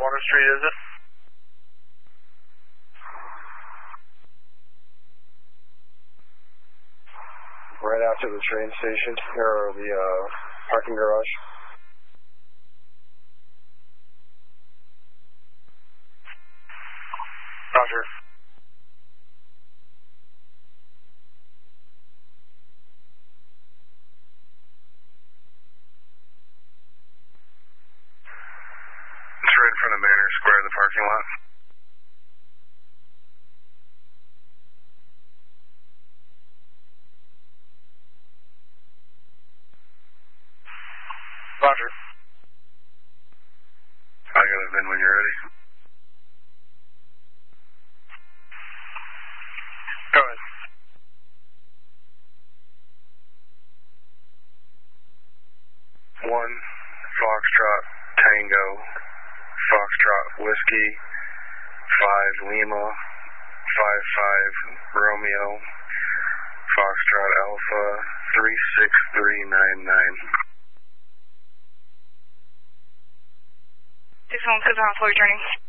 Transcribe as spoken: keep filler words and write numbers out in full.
Water Street, is it? Right after the train station, or the uh, parking garage. Roger. It's right in front of Manor Square in the parking lot. Roger. I got it in when you're ready. Go ahead. One, Foxtrot, Tango, Foxtrot, Whiskey, five, Lima, five, five, Romeo, Foxtrot, Alpha, three, six, three, nine, nine. six one six, how are you turning?